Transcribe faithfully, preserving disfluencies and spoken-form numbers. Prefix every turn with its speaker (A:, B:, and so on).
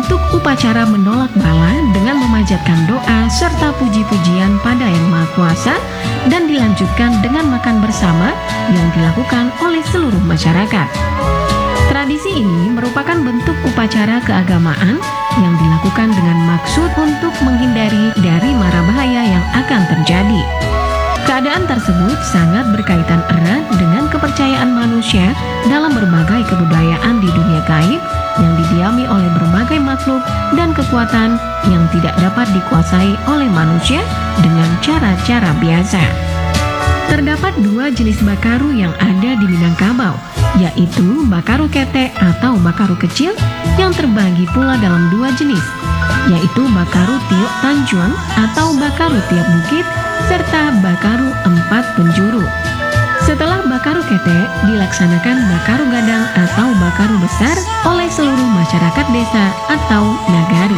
A: bentuk upacara menolak bala dengan memanjatkan doa serta puji-pujian pada Yang Maha Kuasa dan dilanjutkan dengan makan bersama yang dilakukan oleh seluruh masyarakat. Tradisi ini merupakan bentuk upacara keagamaan yang dilakukan dengan maksud untuk menghindari dari mara bahaya yang akan terjadi. Keadaan tersebut sangat berkaitan erat dengan kepercayaan manusia dalam berbagai kebudayaan di dunia gaib yang didiami oleh berbagai makhluk dan kekuatan yang tidak dapat dikuasai oleh manusia dengan cara-cara biasa. Terdapat dua jenis bakaru yang ada di Minangkabau, yaitu bakaru ketek atau bakaru kecil yang terbagi pula dalam dua jenis, yaitu bakaru tiok tanjuang atau bakaru tiap bukit serta bakaru empat penjuru. Setelah bakaru ketek, dilaksanakan bakaru gadang atau bakaru besar oleh seluruh masyarakat desa atau nagari.